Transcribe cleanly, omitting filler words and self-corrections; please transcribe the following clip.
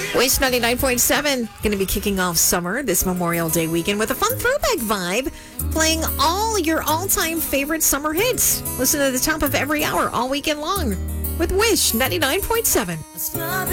Wish 99.7 going to be kicking off summer this Memorial Day weekend with a fun throwback vibe, playing all your all-time favorite summer hits. Listen to the top of every hour all weekend long with Wish 99.7.